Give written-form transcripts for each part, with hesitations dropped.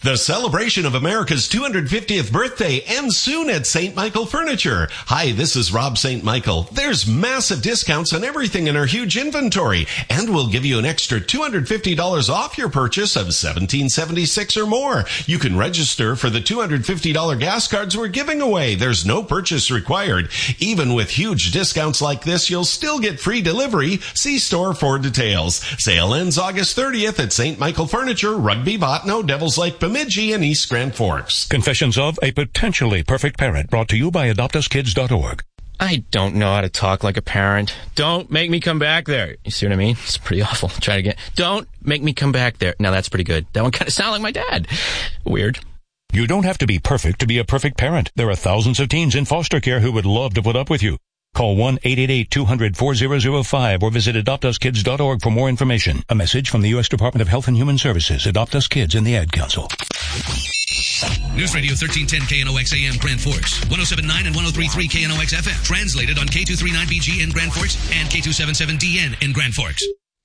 The celebration of America's 250th birthday ends soon at St. Michael Furniture. Hi, this is Rob St. Michael. There's massive discounts on everything in our huge inventory, and we'll give you an extra $250 off your purchase of $17.76 or more. You can register for the $250 gas cards we're giving away. There's no purchase required. Even with huge discounts like this, you'll still get free delivery. See store for details. Sale ends August 30th at St. Michael Furniture, Rugby, Botno, Devils Lake, Bemidji, and East Grand Forks. Confessions of a potentially perfect parent, brought to you by AdoptUsKids.org. I don't know how to talk like a parent. Don't make me come back there. You see what I mean? It's pretty awful. Try it again. Don't make me come back there. Now that's pretty good. That one kind of sounded like my dad. Weird. You don't have to be perfect to be a perfect parent. There are thousands of teens in foster care who would love to put up with you. Call 1-888-200-4005 or visit AdoptUsKids.org for more information. A message from the U.S. Department of Health and Human Services, Adopt Us Kids, and the Ad Council. News Radio 1310 KNOX AM Grand Forks, 107.9 and 103.3 KNOX FM. Translated on K239BG in Grand Forks and K277DN in Grand Forks.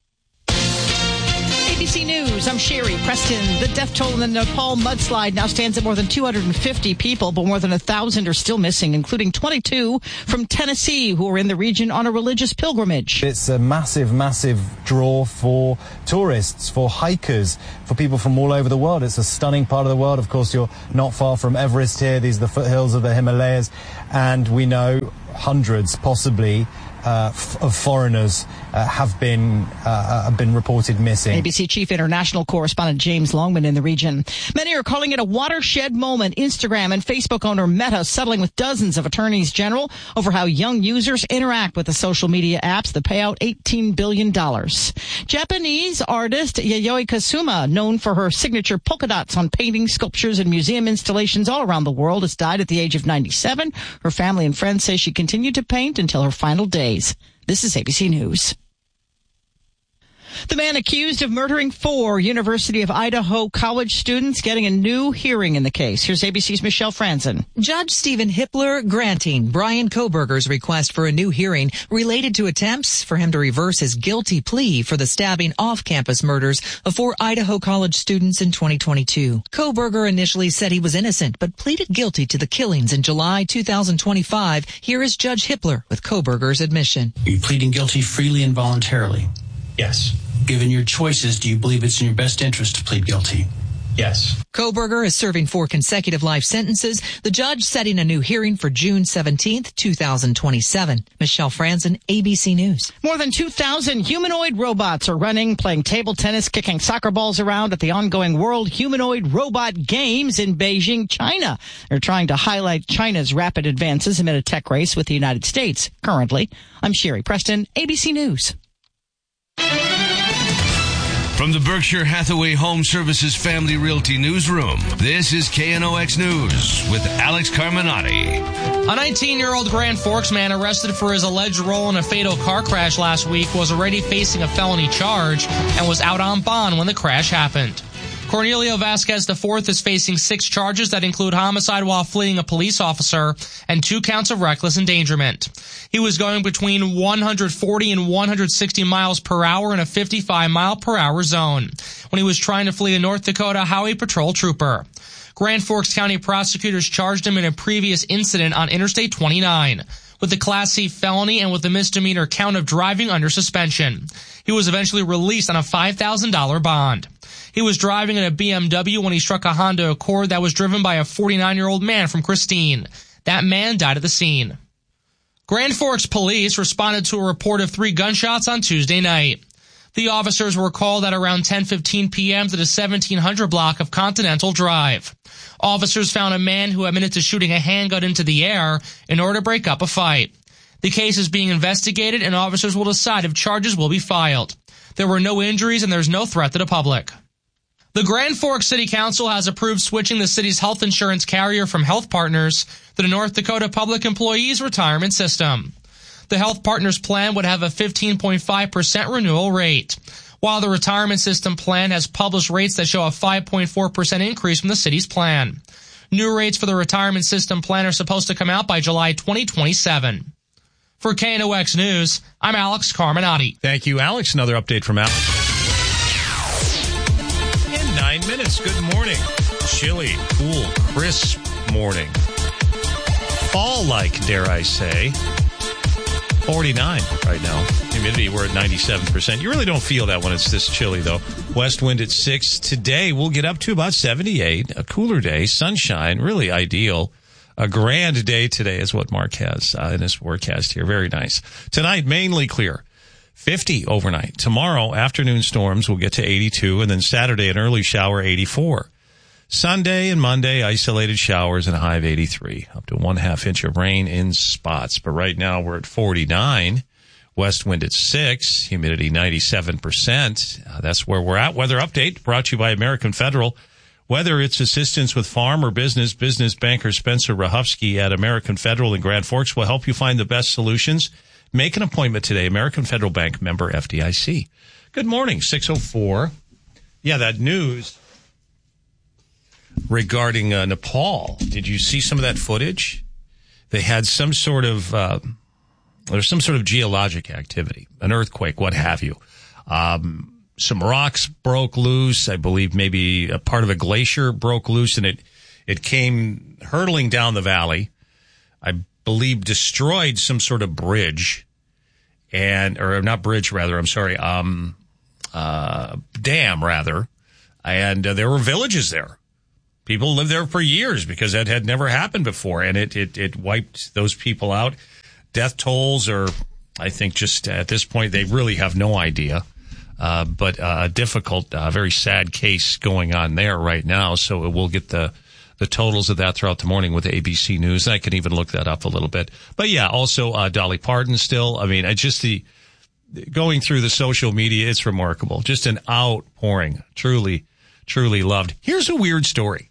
ABC News, I'm Sherry Preston. The death toll in the Nepal mudslide now stands at more than 250 people, but more than 1,000 are still missing, including 22 from Tennessee who are in the region on a religious pilgrimage. It's a massive, massive draw for tourists, for hikers, for people from all over the world. It's a stunning part of the world. Of course, you're not far from Everest here. These are the foothills of the Himalayas, and we know hundreds, possibly, of foreigners have been reported missing. ABC Chief International Correspondent James Longman in the region. Many are calling it a watershed moment. Instagram and Facebook owner Meta settling with dozens of attorneys general over how young users interact with the social media apps that pay out $18 billion. Japanese artist Yayoi Kusama, known for her signature polka dots on paintings, sculptures, and museum installations all around the world, has died at the age of 97. Her family and friends say she continued to paint until her final days. This is ABC News. The man accused of murdering 4 University of Idaho college students getting a new hearing in the case. Here's ABC's Michelle Franzen. Judge Stephen Hippler granting Brian Kohberger's request for a new hearing related to attempts for him to reverse his guilty plea for the stabbing off-campus murders of 4 Idaho college students in 2022. Kohberger initially said he was innocent, but pleaded guilty to the killings in July 2025. Here is Judge Hippler with Kohberger's admission. Are you pleading guilty freely and voluntarily? Yes. Given your choices, do you believe it's in your best interest to plead guilty? Yes. Kohberger is serving 4 consecutive life sentences. The judge setting a new hearing for June 17th, 2027. Michelle Franzen, ABC News. More than 2,000 humanoid robots are running, playing table tennis, kicking soccer balls around at the ongoing World Humanoid Robot Games in Beijing, China. They're trying to highlight China's rapid advances amid a tech race with the United States. Currently, I'm Sherry Preston, ABC News. From the Berkshire Hathaway Home Services Family Realty Newsroom, this is KNOX News with Alex Carminati. A 19-year-old Grand Forks man arrested for his alleged role in a fatal car crash last week was already facing a felony charge and was out on bond when the crash happened. Cornelio Vasquez IV is facing 6 charges that include homicide while fleeing a police officer and 2 counts of reckless endangerment. He was going between 140 and 160 miles per hour in a 55 mile per hour zone when he was trying to flee a North Dakota Highway Patrol trooper. Grand Forks County prosecutors charged him in a previous incident on Interstate 29 with a Class C felony and with a misdemeanor count of driving under suspension. He was eventually released on a $5,000 bond. He was driving in a BMW when he struck a Honda Accord that was driven by a 49-year-old man from Christine. That man died at the scene. Grand Forks police responded to a report of 3 gunshots on Tuesday night. The officers were called at around 10:15 p.m. to the 1700 block of Continental Drive. Officers found a man who admitted to shooting a handgun into the air in order to break up a fight. The case is being investigated and officers will decide if charges will be filed. There were no injuries and there's no threat to the public. The Grand Forks City Council has approved switching the city's health insurance carrier from Health Partners to the North Dakota Public Employees Retirement System. The Health Partners plan would have a 15.5% renewal rate, while the Retirement System plan has published rates that show a 5.4% increase from the city's plan. New rates for the Retirement System plan are supposed to come out by July 2027. For KNOX News, I'm Alex Carminati. Thank you, Alex. Another update from Alex. 9 minutes. Good morning. chilly, cool, crisp morning. Fall-like, dare I say. 49 right now. Humidity, we're at 97%. You really don't feel that when it's this chilly, though. West wind at 6. Today, we'll get up to about 78. A cooler day, sunshine, really ideal. A grand day today is what Mark has in his forecast here. Very nice. Tonight, mainly clear. 50 overnight. Tomorrow, afternoon storms will get to 82, and then Saturday, an early shower, 84. Sunday and Monday, isolated showers and a high of 83. Up to 1/2 inch of rain in spots. But right now, we're at 49. West wind at 6. Humidity 97%. That's where we're at. Weather update brought to you by American Federal. Whether it's assistance with farm or business banker Spencer Rahufsky at American Federal in Grand Forks will help you find the best solutions. Make an appointment today. American Federal Bank, member FDIC. Good morning, 6:04. Yeah, that news regarding Nepal. Did you see some of that footage? They had some sort of there's some sort of geologic activity, an earthquake, what have you. Some rocks broke loose. I believe maybe a part of a glacier broke loose, and it came hurtling down the valley. I believe destroyed some sort of bridge, or not bridge, rather. I'm sorry, dam, rather. And there were villages there. People lived there for years because that had never happened before, and it wiped those people out. Death tolls are, I think, just at this point, they really have no idea. But a difficult, very sad case going on there right now. So we'll get the totals of that throughout the morning with ABC News. I can even look that up a little bit. But yeah, also Dolly Parton still. I mean, going through the social media, it's remarkable. Just an outpouring. Truly, truly loved. Here's a weird story.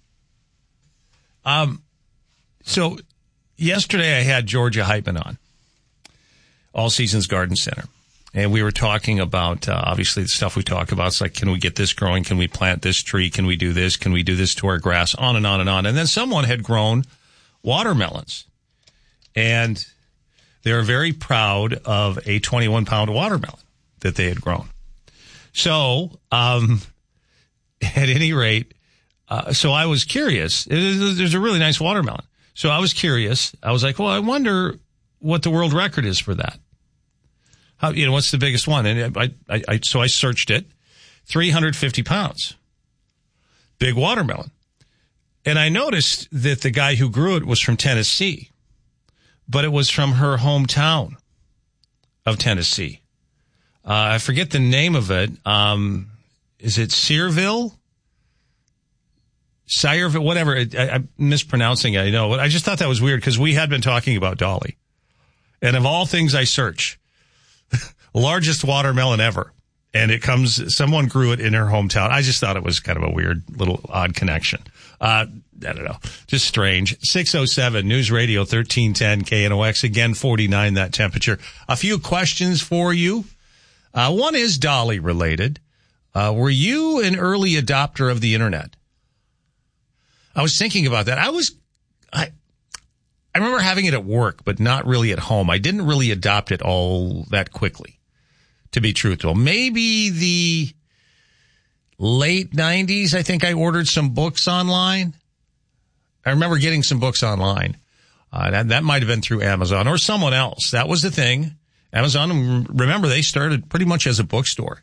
So yesterday I had Georgia Heitman on, All Seasons Garden Center. And we were talking about, obviously, the stuff we talk about. It's like, can we get this growing? Can we plant this tree? Can we do this? Can we do this to our grass? On and on and on. And then someone had grown watermelons. And they were very proud of a 21-pound watermelon that they had grown. So, at any rate, so I was curious. There's a really nice watermelon. So I was curious. I was like, well, I wonder what the world record is for that. What's the biggest one? And so I searched it. 350 pounds. Big watermelon. And I noticed that the guy who grew it was from Tennessee, but it was from her hometown of Tennessee. I forget the name of it. Is it Syreville? Syreville, whatever. I'm mispronouncing it, I know. But I just thought that was weird because we had been talking about Dolly. And of all things I search, largest watermelon ever. And someone grew it in her hometown. I just thought it was kind of a weird little odd connection. I don't know. Just strange. 6:07 News Radio 1310 KNOX. Again, 49 that temperature. A few questions for you. One is Dolly related. Were you an early adopter of the internet? I was thinking about that. I remember having it at work, but not really at home. I didn't really adopt it all that quickly, to be truthful. Maybe the late 90s, I think I ordered some books online. I remember getting some books online. That might have been through Amazon or someone else. That was the thing. Amazon, remember, they started pretty much as a bookstore.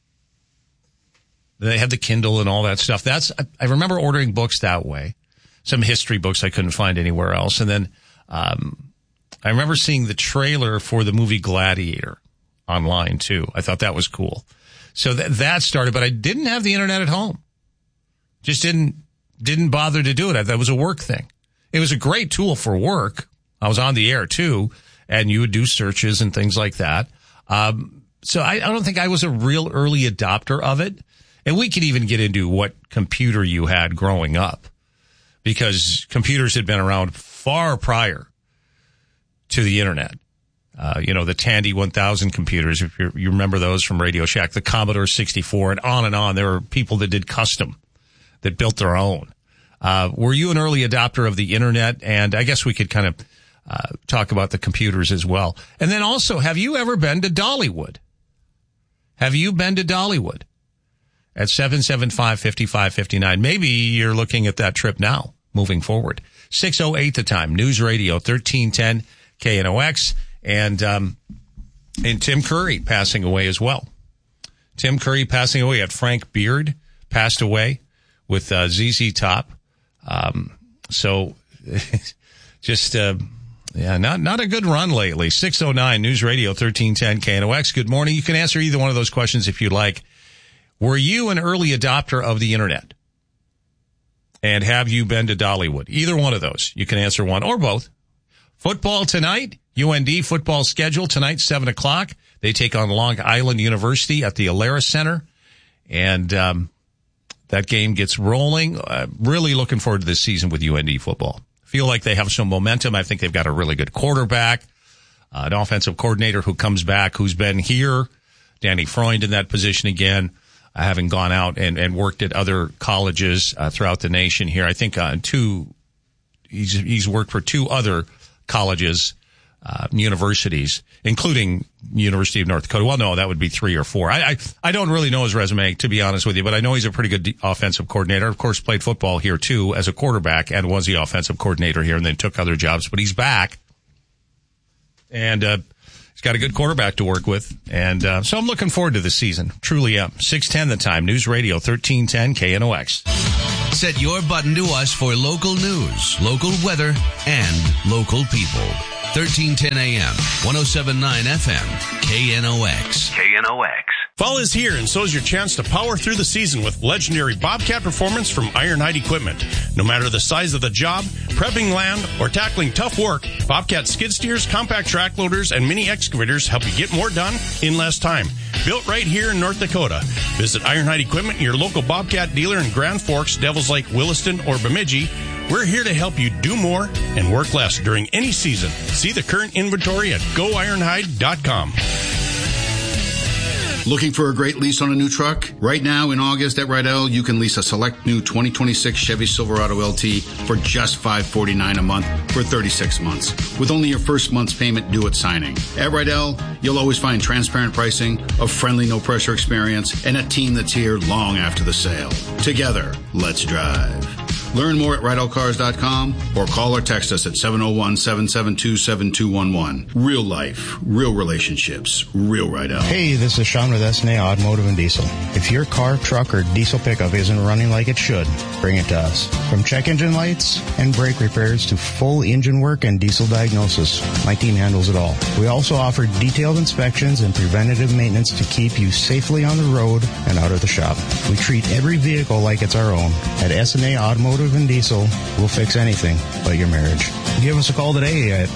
They had the Kindle and all that stuff. I remember ordering books that way. Some history books I couldn't find anywhere else. And then I remember seeing the trailer for the movie Gladiator online, too. I thought that was cool. So that started, but I didn't have the internet at home. Just didn't bother to do it. That was a work thing. It was a great tool for work. I was on the air, too, and you would do searches and things like that. So I don't think I was a real early adopter of it. And we could even get into what computer you had growing up, because computers had been around far prior to the internet. The Tandy 1000 computers, if you remember those from Radio Shack, the Commodore 64, and on and on. There were people that did custom, that built their own. Were you an early adopter of the internet? And I guess we could kind of talk about the computers as well. And then also, have you ever been to Dollywood? Have you been to Dollywood? at 775-5559. Maybe you're looking at that trip now, moving forward. 6:08 the time. News Radio 1310 KNOX. And Tim Curry passing away as well. Tim Curry passing away. At Frank Beard passed away with ZZ Top. So just not a good run lately. 6:09 News Radio 1310 KNOX. Good morning. You can answer either one of those questions if you like. Were you an early adopter of the internet? And have you been to Dollywood? Either one of those. You can answer one or both. Football tonight. UND football schedule tonight, 7 o'clock. They take on Long Island University at the Alara Center. And that game gets rolling. Really looking forward to this season with UND football. Feel like they have some momentum. I think they've got a really good quarterback, an offensive coordinator who comes back, who's been here. Danny Freund in that position again, having gone out and worked at other colleges throughout the nation here. I think he's worked for 2 other colleges, universities, including University of North Dakota. Well, no, that would be 3 or 4. I don't really know his resume, to be honest with you, but I know he's a pretty good offensive coordinator. Of course, played football here too as a quarterback and was the offensive coordinator here and then took other jobs, but he's back. And, he's got a good quarterback to work with. And, so I'm looking forward to this season. Truly am. 6:10 the time. News Radio 1310 KNOX. Set your button to us for local news, local weather, and local people. 1310 AM, 107.9 FM, KNOX. KNOX. Fall is here, and so is your chance to power through the season with legendary Bobcat performance from Ironhide Equipment. No matter the size of the job, prepping land, or tackling tough work, Bobcat skid steers, compact track loaders, and mini excavators help you get more done in less time. Built right here in North Dakota. Visit Ironhide Equipment, your local Bobcat dealer in Grand Forks, Devils Lake, Williston, or Bemidji. We're here to help you do more and work less during any season. See the current inventory at goironhide.com. Looking for a great lease on a new truck? Right now in August at Rydell, you can lease a select new 2026 Chevy Silverado LT for just $549 a month for 36 months, with only your first month's payment due at signing. At Rydell, you'll always find transparent pricing, a friendly, no-pressure experience, and a team that's here long after the sale. Together, let's drive. Learn more at RydellCars.com or call or text us at 701-772-7211. Real life, real relationships, real Rydell. Hey, this is Sean with S&A Automotive and Diesel. If your car, truck, or diesel pickup isn't running like it should, bring it to us. From check engine lights and brake repairs to full engine work and diesel diagnosis, my team handles it all. We also offer detailed inspections and preventative maintenance to keep you safely on the road and out of the shop. We treat every vehicle like it's our own. At S&A Automotive and Diesel, we'll fix anything but your marriage. Give us a call today at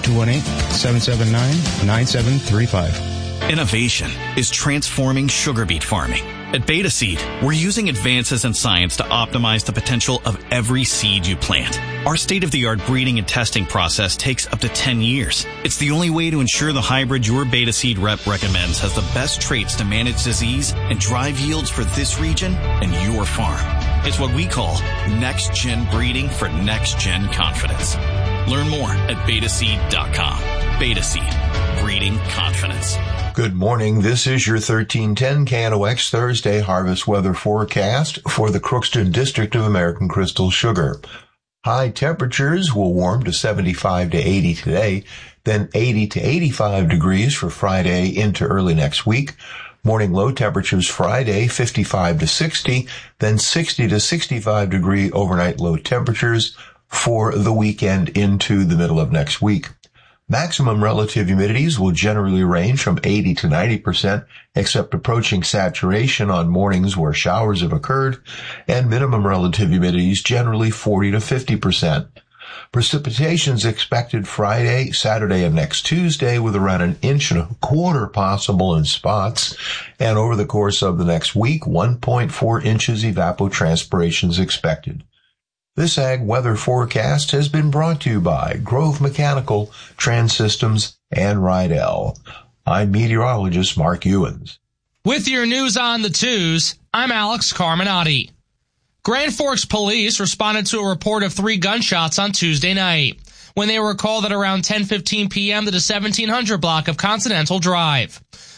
218-779-9735. Innovation is transforming sugar beet farming. At Beta Seed, we're using advances in science to optimize the potential of every seed you plant. Our state-of-the-art breeding and testing process takes up to 10 years. It's the only way to ensure the hybrid your Beta Seed rep recommends has the best traits to manage disease and drive yields for this region and your farm. It's what we call next-gen breeding for next-gen confidence. Learn more at betaseed.com. Beta Seed, breeding confidence. Good morning. This is your 1310 KNOX Thursday harvest weather forecast for the Crookston District of American Crystal Sugar. High temperatures will warm to 75 to 80 today, then 80 to 85 degrees for Friday into early next week. Morning low temperatures Friday, 55 to 60, then 60 to 65 degree overnight low temperatures for the weekend into the middle of next week. Maximum relative humidities will generally range from 80 to 90%, except approaching saturation on mornings where showers have occurred, and minimum relative humidities generally 40 to 50%. Precipitations expected Friday, Saturday, and next Tuesday with around 1.25 inches possible in spots. And over the course of the next week, 1.4 inches evapotranspiration is expected. This ag weather forecast has been brought to you by Grove Mechanical, Trans Systems, and Rydell. I'm meteorologist Mark Ewens. With your news on the twos, I'm Alex Carminati. Grand Forks police responded to a report of 3 gunshots on Tuesday night when they were called at around 10:15 p.m. to the 1700 block of Continental Drive.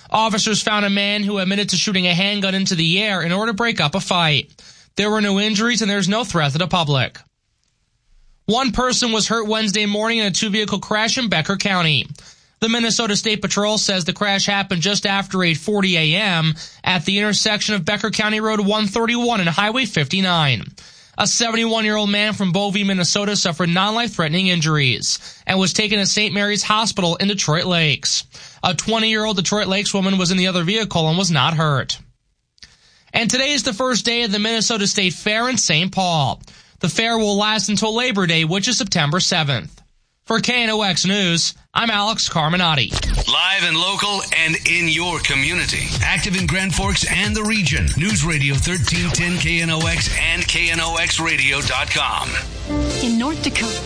Officers found a man who admitted to shooting a handgun into the air in order to break up a fight. There were no injuries and there's no threat to the public. One person was hurt Wednesday morning in a two-vehicle crash in Becker County. The Minnesota State Patrol says the crash happened just after 8:40 a.m. at the intersection of Becker County Road 131 and Highway 59. A 71-year-old man from Bovey, Minnesota suffered non-life-threatening injuries and was taken to St. Mary's Hospital in Detroit Lakes. A 20-year-old Detroit Lakes woman was in the other vehicle and was not hurt. And today is the first day of the Minnesota State Fair in St. Paul. The fair will last until Labor Day, which is September 7th. For KNOX News, I'm Alex Carminati. Live and local and in your community. Active in Grand Forks and the region. News Radio 1310 KNOX and KNOXradio.com. In North Dakota.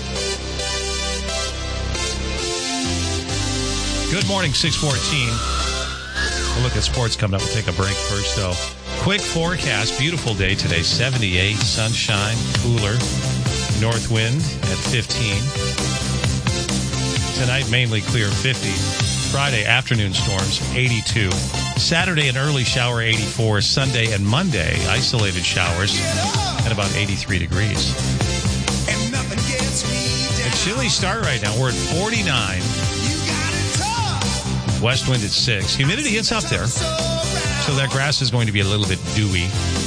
Good morning, 614. We'll look at sports coming up. We'll take a break first, though. Quick forecast. Beautiful day today. 78, sunshine, cooler. North wind at 15. Tonight, mainly clear, 50. Friday, afternoon storms, 82. Saturday, an early shower, 84. Sunday and Monday, isolated showers at about 83 degrees. A chilly start right now. We're at 49. West wind at 6. Humidity, it's up there. So that grass is going to be a little bit dewy.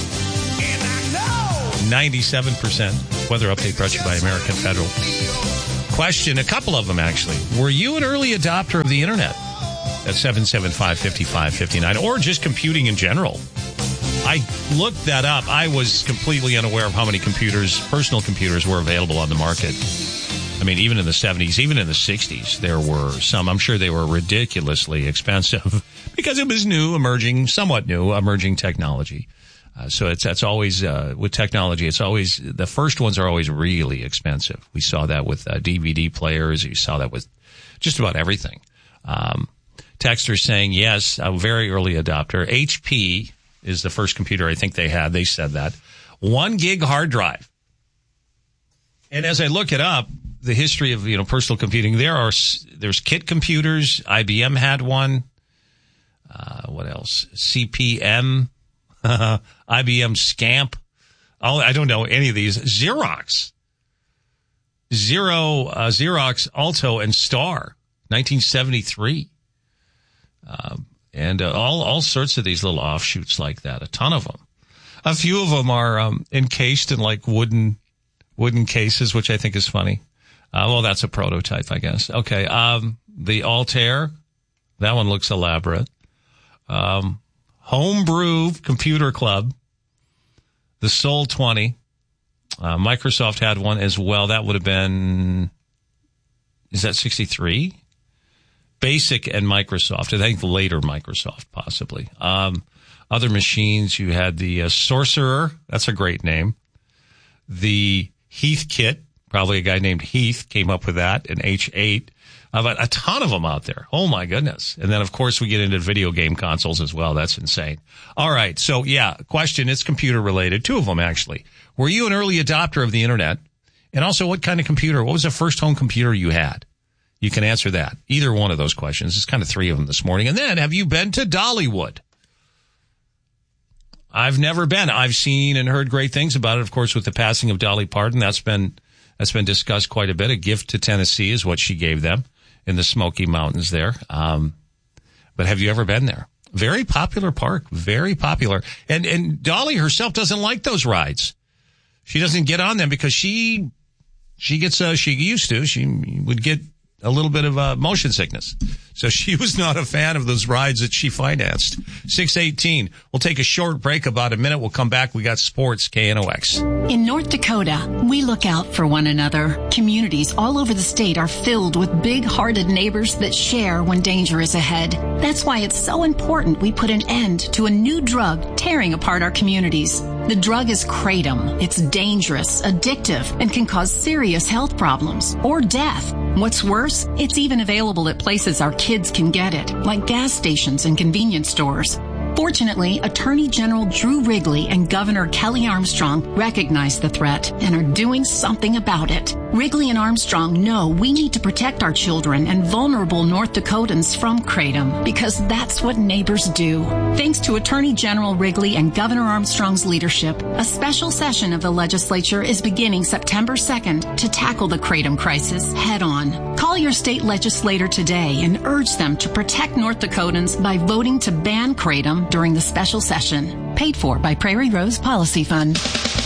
97%. Weather update brought to you by American Federal. Question, a couple of them actually. Were you an early adopter of the internet? At 775-5559, or just computing in general? I looked that up. I was completely unaware of how many personal computers were available on the market. I mean, even in the 70s, even in the 60s, there were some. I'm sure they were ridiculously expensive because it was somewhat new, emerging technology. So that's always, with technology, it's always, the first ones are always really expensive. We saw that with DVD players. You saw that with just about everything. Texter saying, yes, a very early adopter. HP is the first computer I think they had. They said that. 1 gig hard drive. And as I look it up, the history of, personal computing, there's kit computers. IBM had one. What else? CPM. IBM Scamp. I don't know any of these. Xerox, Alto, and Star, 1973. And all sorts of these little offshoots like that. A ton of them. A few of them are encased in like wooden cases, which I think is funny. Well, that's a prototype, I guess. Okay. The Altair, that one looks elaborate. Homebrew Computer Club, the Sol 20. Microsoft had one as well. That would have been, is that 63? Basic and Microsoft. I think later Microsoft, possibly. Other machines, you had the Sorcerer. That's a great name. The Heathkit, probably a guy named Heath came up with that, an H8. But a ton of them out there. Oh, my goodness. And then, of course, we get into video game consoles as well. That's insane. All right. So, yeah, question. It's computer related. 2 of them, actually. Were you an early adopter of the internet? And also, what kind of computer? What was the first home computer you had? You can answer that. Either one of those questions. It's kind of 3 of them this morning. And then, have you been to Dollywood? I've never been. I've seen and heard great things about it, of course, with the passing of Dolly Parton. That's been discussed quite a bit. A gift to Tennessee is what she gave them in the Smoky Mountains there. But have you ever been there? Very popular park. Very popular. And Dolly herself doesn't like those rides. She doesn't get on them because she used to. She would get a little bit of motion sickness. So she was not a fan of those rides that she financed. 6:18. We'll take a short break, about a minute. We'll come back. We got sports, KNOX. In North Dakota, we look out for one another. Communities all over the state are filled with big-hearted neighbors that share when danger is ahead. That's why it's so important we put an end to a new drug tearing apart our communities. The drug is Kratom. It's dangerous, addictive, and can cause serious health problems or death. What's worse, it's even available at places our kids can get it, like gas stations and convenience stores. Fortunately, Attorney General Drew Wrigley and Governor Kelly Armstrong recognize the threat and are doing something about it. Wrigley and Armstrong know we need to protect our children and vulnerable North Dakotans from kratom, because that's what neighbors do. Thanks to Attorney General Wrigley and Governor Armstrong's leadership, a special session of the legislature is beginning September 2nd to tackle the kratom crisis head on. Call your state legislator today and urge them to protect North Dakotans by voting to ban kratom during the special session. Paid for by Prairie Rose Policy Fund.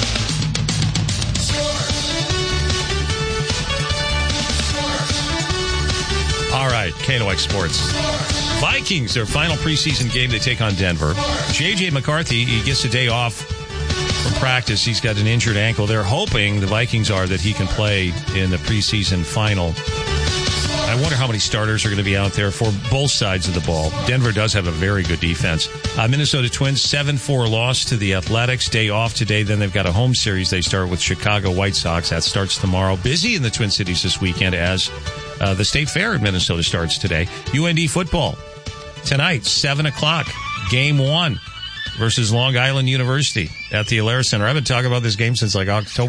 All right, KNOX Sports. Vikings, their final preseason game, they take on Denver. J.J. McCarthy, he gets a day off from practice. He's got an injured ankle. They're hoping, the Vikings are, that he can play in the preseason final. I wonder how many starters are going to be out there for both sides of the ball. Denver does have a very good defense. Minnesota Twins, 7-4 loss to the Athletics. Day off today. Then they've got a home series. They start with Chicago White Sox. That starts tomorrow. Busy in the Twin Cities this weekend as the State Fair in Minnesota starts today. UND football tonight, 7 o'clock. Game 1 versus Long Island University at the Alaris Center. I've been talking about this game since like August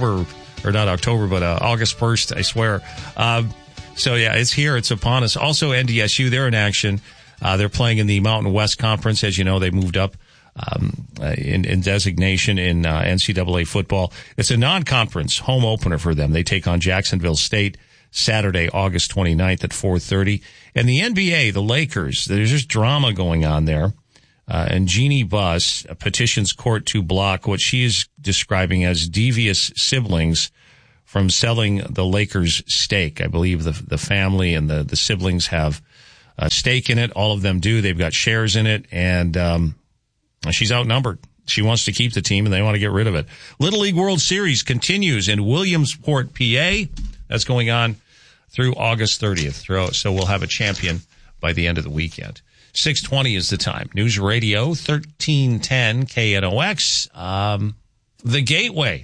1st, I swear. So, yeah, it's here. It's upon us. Also, NDSU, they're in action. They're playing in the Mountain West Conference. As you know, they moved up in designation in NCAA football. It's a non-conference home opener for them. They take on Jacksonville State Saturday, August 29th at 4:30. And the NBA, the Lakers, there's just drama going on there. And Jeannie Buss petitions court to block what she is describing as devious siblings from selling the Lakers' stake. I believe the family and the siblings have a stake in it. All of them do. They've got shares in it, and she's outnumbered. She wants to keep the team, and they want to get rid of it. Little League World Series continues in Williamsport, PA. That's going on through August 30th. So we'll have a champion by the end of the weekend. 6:20 is the time. News Radio 1310 KNOX. The Gateway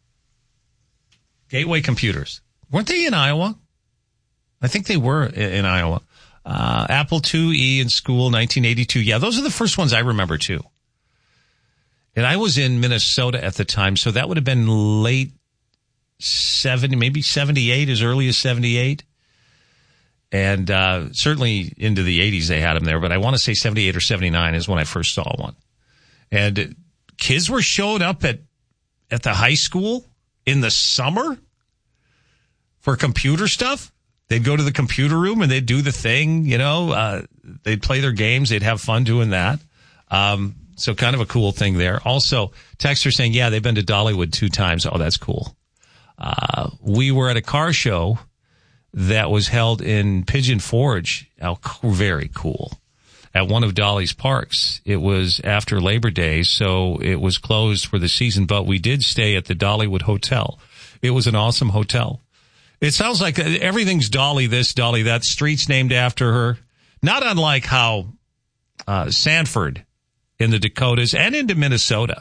Computers. Weren't they in Iowa? I think they were in Iowa. Apple IIe in school, 1982. Yeah, those are the first ones I remember, too. And I was in Minnesota at the time, so that would have been late 70, maybe 78, as early as 78. And certainly into the 80s they had them there, but I want to say 78 or 79 is when I first saw one. And kids were showing up at the high school in the summer for computer stuff. They'd go to the computer room and they'd do the thing, they'd play their games. They'd have fun doing that. So kind of a cool thing there. Also, texter saying, yeah, they've been to Dollywood 2 times. Oh, that's cool. We were at a car show that was held in Pigeon Forge. Oh, very cool. At one of Dolly's parks. It was after Labor Day, so it was closed for the season, but we did stay at the Dollywood Hotel. It was an awesome hotel. It sounds like everything's Dolly this, Dolly that. Streets named after her. Not unlike how Sanford in the Dakotas and into Minnesota.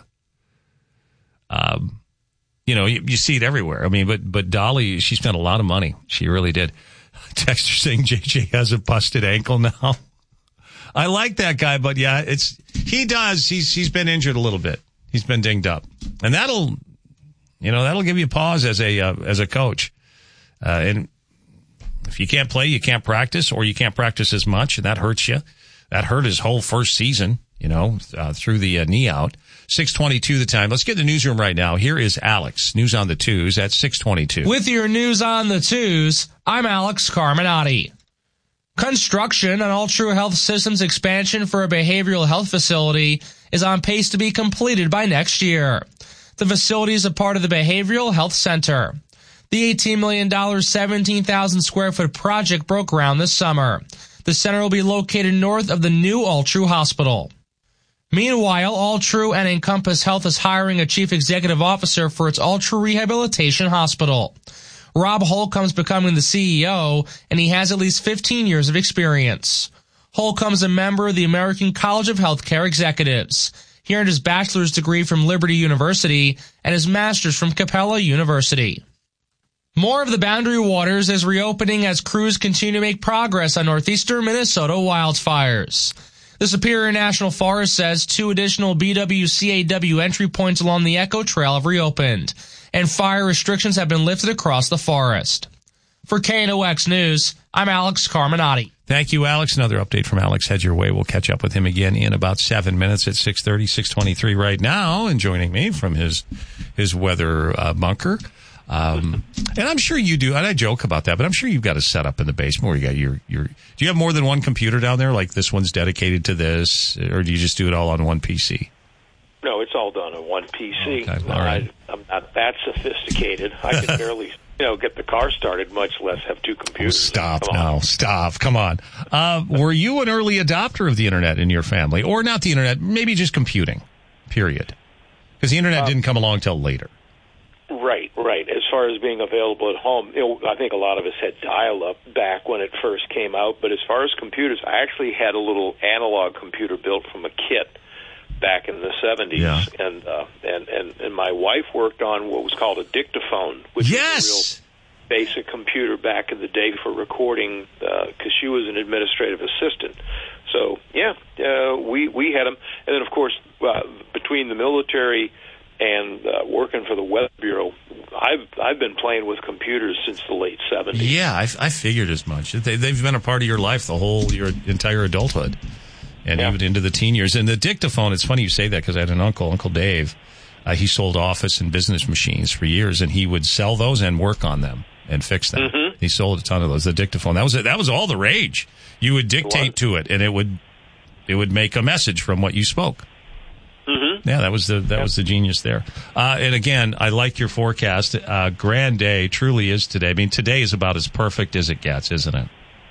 You see it everywhere. I mean, but Dolly, she spent a lot of money. She really did. Texter saying JJ has a busted ankle now. I like that guy, but yeah, he does. He's been injured a little bit. He's been dinged up, and that'll give you pause as a coach. And if you can't play, you can't practice, or you can't practice as much, and that hurts you. That hurt his whole first season, through the knee out. 6:22 the time. Let's get in the newsroom right now. Here is Alex. News on the twos at 6:22. With your news on the twos, I'm Alex Carminati. Construction on All True Health Systems expansion for a behavioral health facility is on pace to be completed by next year. The facility is a part of the Behavioral Health Center. The $18 million, 17,000 square foot project broke ground this summer. The center will be located north of the new All True Hospital. Meanwhile, All True and Encompass Health is hiring a chief executive officer for its All True Rehabilitation Hospital. Rob Holcomb's becoming the CEO, and he has at least 15 years of experience. Holcomb's a member of the American College of Healthcare Executives. He earned his bachelor's degree from Liberty University and his master's from Capella University. More of the Boundary Waters is reopening as crews continue to make progress on northeastern Minnesota wildfires. The Superior National Forest says 2 additional BWCAW entry points along the Echo Trail have reopened, and fire restrictions have been lifted across the forest. For KNOX News, I'm Alex Carminati. Thank you, Alex. Another update from Alex heads your way. We'll catch up with him again in about 7 minutes at 6:30, 6:23 right now. And joining me from his weather bunker. And I'm sure you do, and I joke about that, but I'm sure you've got a setup in the basement where you got your do you have more than one computer down there? Like this one's dedicated to this, or do you just do it all on one PC? No, it's all done on one PC. Okay, all right. I'm not that sophisticated. I can barely, get the car started, much less have 2 computers. Stop. Come on. Were you an early adopter of the internet in your family? Or not the internet, maybe just computing, period? Because the internet didn't come along till later. Right. As far as being available at home, I think a lot of us had dial-up back when it first came out. But as far as computers, I actually had a little analog computer built from a kit back in the 70s. Yeah. And my wife worked on what was called a dictaphone, which was a real basic computer back in the day for recording, because she was an administrative assistant. So, we had them. And then, of course, between the military and working for the Weather Bureau, I've been playing with computers since the late 70s. Yeah, I figured as much. They've been a part of your life your entire adulthood, and even into the teen years. And the dictaphone, it's funny you say that because I had an uncle, Uncle Dave. He sold office and business machines for years, and he would sell those and work on them and fix them. Mm-hmm. He sold a ton of those. The dictaphone, that was all the rage. You would dictate to it, and it would make a message from what you spoke. Mm-hmm. Yeah, that was the genius there. And again, I like your forecast. Grand day truly is today. I mean, today is about as perfect as it gets, isn't it?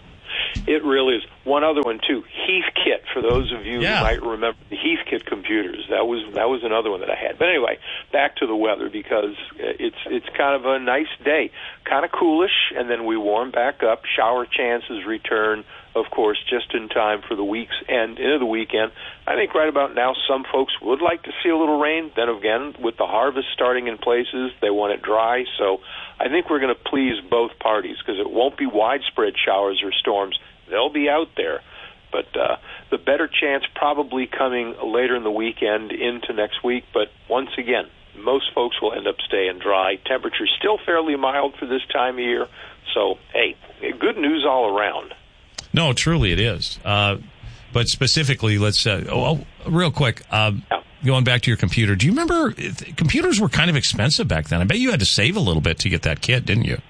It really is. One other one too, Heathkit. For those of you who might remember the Heathkit computers, that was another one that I had. But anyway, back to the weather, because it's kind of a nice day, kind of coolish, and then we warm back up. Shower chances return, of course, just in time for the week's end into the weekend. I think right about now, some folks would like to see a little rain. Then again, with the harvest starting in places, they want it dry. So I think we're going to please both parties, because it won't be widespread showers or storms. They'll be out there. But the better chance probably coming later in the weekend into next week. But once again, most folks will end up staying dry. Temperatures still fairly mild for this time of year. So, hey, good news all around. No, truly it is. But specifically, let's real quick, going back to your computer, do you remember computers were kind of expensive back then? I bet you had to save a little bit to get that kit, didn't you?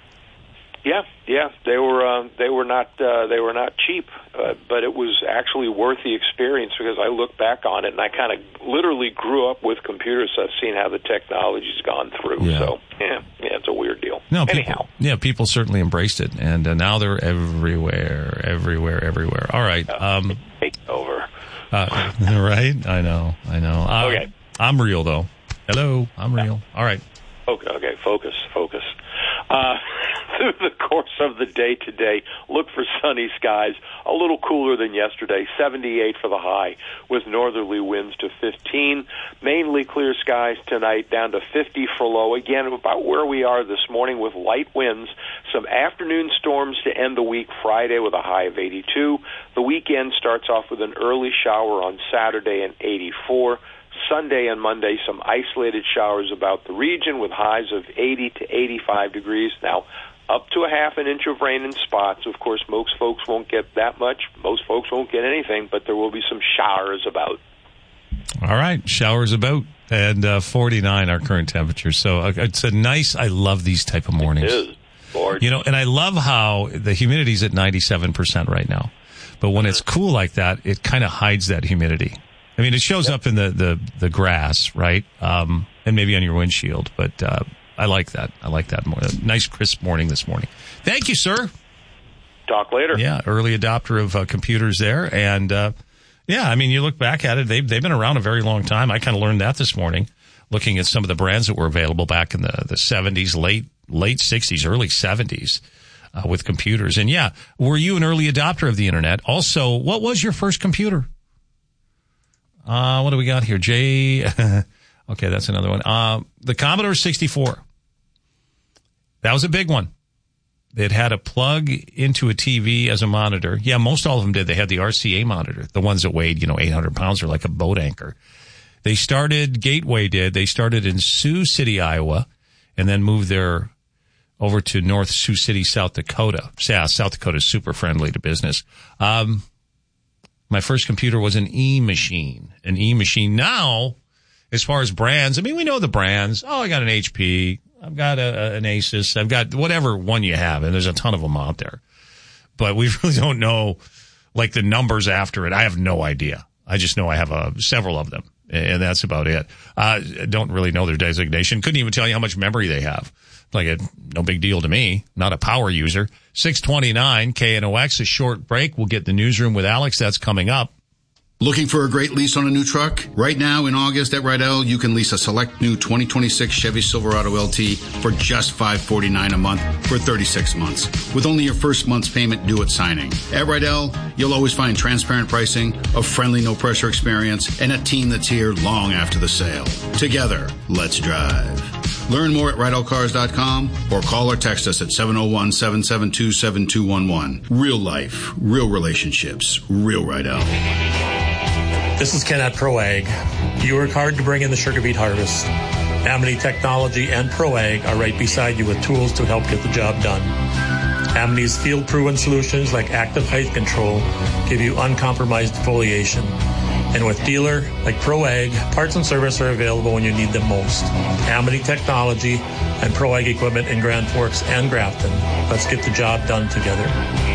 Yeah, they were not cheap, but it was actually worth the experience, because I look back on it and I kind of literally grew up with computers. So I've seen how the technology's gone through. Yeah. So it's a weird deal. No, anyhow, people certainly embraced it, and now they're everywhere. All right, take over. Right? I know. Okay, I'm real though. Hello, I'm real. All right. Okay, focus. Through the course of the day today, look for sunny skies, a little cooler than yesterday, 78 for the high, with northerly winds to 15. Mainly clear skies tonight, down to 50 for low. Again, about where we are this morning with light winds. Some afternoon storms to end the week Friday with a high of 82. The weekend starts off with an early shower on Saturday and 84. Sunday and Monday, some isolated showers about the region with highs of 80 to 85 degrees. Now, up to a half an inch of rain in spots. Of course, most folks won't get that much. Most folks won't get anything, but there will be some showers about. All right, showers about, and 49 our current temperature. So it's a nice, I love these type of mornings. It is, Lord. And I love how the humidity's at 97% right now. But when it's cool like that, it kind of hides that humidity. I mean, it shows up in the grass, right? And maybe on your windshield, but I like that. I like that more. Nice crisp morning this morning. Thank you, sir. Talk later. Yeah, early adopter of computers there. And, I mean, you look back at it, they've been around a very long time. I kind of learned that this morning, looking at some of the brands that were available back in the 70s, late 60s, early 70s. With computers. And were you an early adopter of the internet? Also, what was your first computer? What do we got here? Okay, that's another one. The Commodore 64. That was a big one. that had a plug into a TV as a monitor. Yeah, most all of them did. They had the RCA monitor, the ones that weighed, 800 pounds or like a boat anchor. Gateway did. They started in Sioux City, Iowa, and then moved over to North Sioux City, South Dakota. Yeah, South Dakota is super friendly to business. My first computer was an E-Machine. An E-Machine. Now, as far as brands, we know the brands. Oh, I got an HP. I've got an Asus. I've got whatever one you have, and there's a ton of them out there. But we really don't know, like, the numbers after it. I have no idea. I just know I have several of them, and that's about it. Don't really know their designation. Couldn't even tell you how much memory they have. Like, no big deal to me. Not a power user. 629 KNOX, a short break. We'll get the newsroom with Alex. That's coming up. Looking for a great lease on a new truck? Right now in August at Rydell, you can lease a select new 2026 Chevy Silverado LT for just $549 a month for 36 months, with only your first month's payment due at signing. At Rydell, you'll always find transparent pricing, a friendly, no-pressure experience, and a team that's here long after the sale. Together, let's drive. Learn more at RydellCars.com or call or text us at 701-772-7211. Real life, real relationships, real Rydell. This is Ken at ProAg. You work hard to bring in the sugar beet harvest. Amity Technology and ProAg are right beside you with tools to help get the job done. Amity's field-proven solutions like active height control give you uncompromised foliation. And with dealer like ProAg, parts and service are available when you need them most. Amity Technology and ProAg equipment in Grand Forks and Grafton. Let's get the job done together.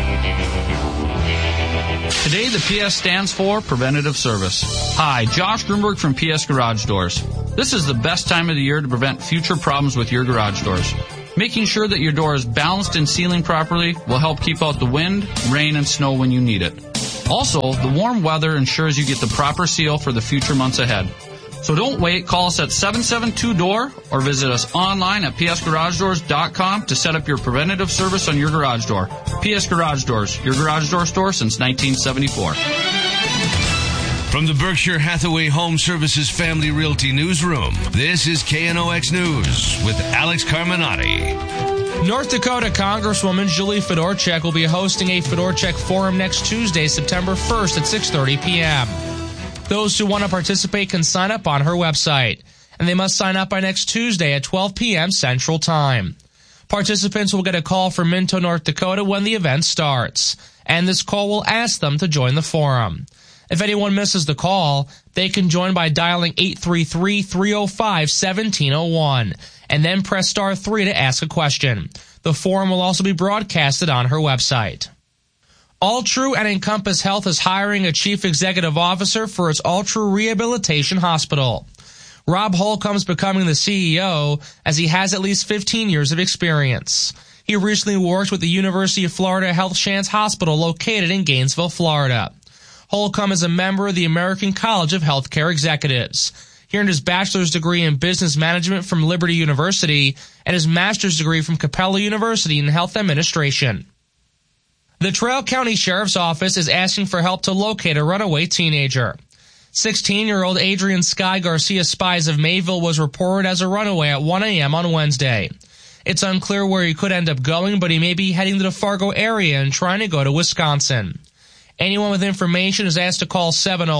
Today, the PS stands for Preventative Service. Hi, Josh Grunberg from PS Garage Doors. This is the best time of the year to prevent future problems with your garage doors. Making sure that your door is balanced and sealing properly will help keep out the wind, rain, and snow when you need it. Also, the warm weather ensures you get the proper seal for the future months ahead. So don't wait. Call us at 772-DOOR or visit us online at psgaragedoors.com to set up your preventative service on your garage door. PS Garage Doors, your garage door store since 1974. From the Berkshire Hathaway Home Services Family Realty Newsroom, this is KNOX News with Alex Carminati. North Dakota Congresswoman Julie Fedorchak will be hosting a Fedorchak Forum next Tuesday, September 1st at 6:30 p.m. Those who want to participate can sign up on her website, and they must sign up by next Tuesday at 12 p.m. Central Time. Participants will get a call from Minto, North Dakota when the event starts, and this call will ask them to join the forum. If anyone misses the call, they can join by dialing 833-305-1701 and then press star 3 to ask a question. The forum will also be broadcasted on her website. All-True and Encompass Health is hiring a chief executive officer for its All-True Rehabilitation Hospital. Rob Holcomb's becoming the CEO as he has at least 15 years of experience. He recently worked with the University of Florida Health Shands Hospital located in Gainesville, Florida. Holcomb is a member of the American College of Healthcare Executives. He earned his bachelor's degree in business management from Liberty University and his master's degree from Capella University in health administration. The Traill County Sheriff's Office is asking for help to locate a runaway teenager. 16-year-old Adrian Sky Garcia Spies of Mayville was reported as a runaway at 1 a.m. on Wednesday. It's unclear where he could end up going, but he may be heading to the Fargo area and trying to go to Wisconsin. Anyone with information is asked to call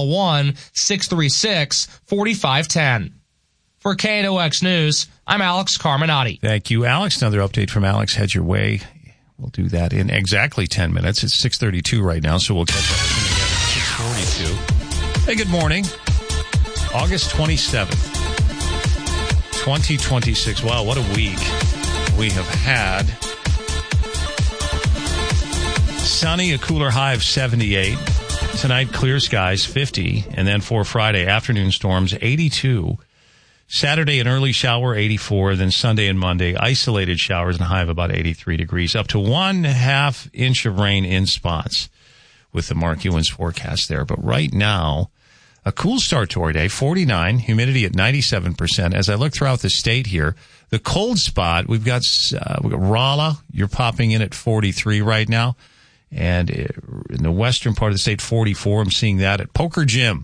701-636-4510. For KNOX News, I'm Alex Carminati. Thank you, Alex. Another update from Alex heads your way. We'll do that in exactly 10 minutes. It's 6:32 right now, so we'll catch up with him again at 6:42. Hey, good morning. August 27th, 2026. Wow, what a week we have had. Sunny, a cooler high of 78. Tonight, clear skies, 50. And then for Friday, afternoon storms, 82. Saturday, an early shower, 84. Then Sunday and Monday, isolated showers and a high of about 83 degrees. Up to 1/2 inch of rain in spots with the Mark Ewens forecast there. But right now, a cool start to our day, 49, humidity at 97%. As I look throughout the state here, the cold spot, we've got Rolla. You're popping in at 43 right now. And in the western part of the state, 44. I'm seeing that at Poker Gym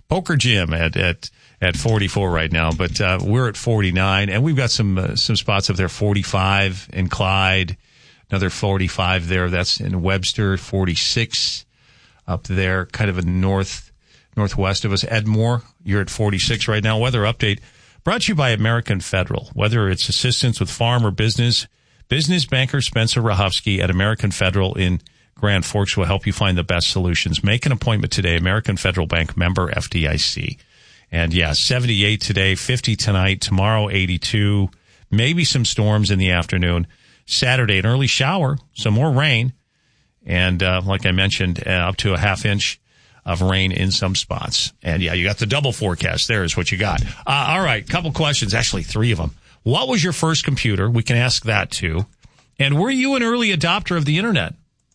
at 44 right now. But we're at 49, and we've got some spots up there, 45 in Clyde, Another 45 there. That's in Webster. 46 up there, kind of a northwest of us. Edmore, you're at 46 right now. Weather update brought to you by American Federal. Whether it's assistance with farm or business banker Spencer Rahovsky at American Federal in Grand Forks will help you find the best solutions. Make an appointment today. American Federal Bank, member FDIC. And 78 today, 50 tonight, tomorrow 82, maybe some storms in the afternoon. Saturday, an early shower, some more rain, and like I mentioned, up to a half inch of rain in some spots. And you got the double forecast. There is what you got. All right, couple questions, actually 3 of them. What was your first computer? We can ask that too. And were you an early adopter of the internet?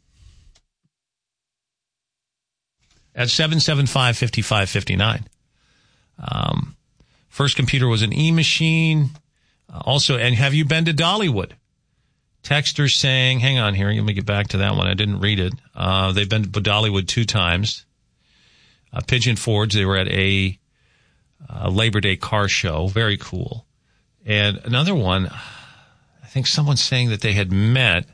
At 775-5559. First computer was an E-machine. Also, and have you been to Dollywood? Texter saying, hang on here, let me get back to that one. I didn't read it. They've been to Dollywood 2 times. Pigeon Forge, they were at a Labor Day car show. Very cool. And another one, I think someone's saying that they had met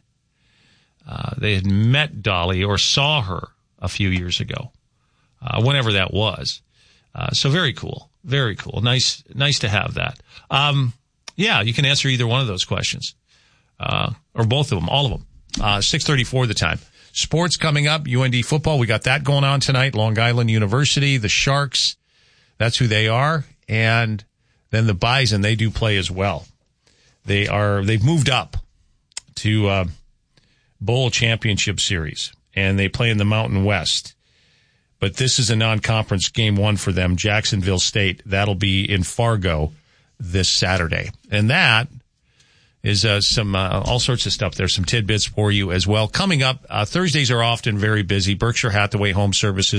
Dolly or saw her a few years ago, whenever that was. So very cool. Very cool. Nice to have that. You can answer either one of those questions. Or both of them, all of them. 6:34 the time. Sports coming up, UND football. We got that going on tonight. Long Island University, the Sharks. That's who they are. And then the Bison, they do play as well. They've moved up to Bowl Championship Series, and they play in the Mountain West. But this is a non-conference game 1 for them, Jacksonville State. That'll be in Fargo this Saturday. And that is some all sorts of stuff. There's some tidbits for you as well. Coming up, Thursdays are often very busy. Berkshire Hathaway Home Services